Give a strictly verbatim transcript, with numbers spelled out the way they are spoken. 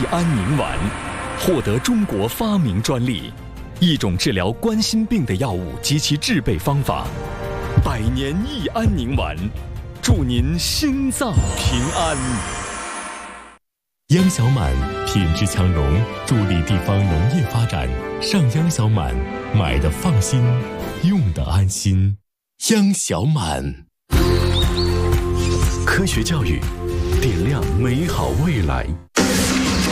益安宁丸，获得中国发明专利，一种治疗冠心病的药物及其制备方法。百年益安宁丸，祝您心脏平安。 央小满品质强农，助力地方农业发展。上央小满，买的放心，用的安心。央小满， 科学教育，点亮美好未来。